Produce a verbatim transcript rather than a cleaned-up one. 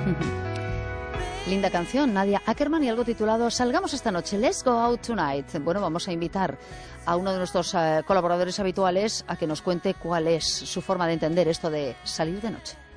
Linda canción, Nadia Ackerman, y algo titulado Salgamos esta noche, Let's Go Out Tonight. Bueno, vamos a invitar a uno de nuestros uh, colaboradores habituales a que nos cuente cuál es su forma de entender esto de salir de noche.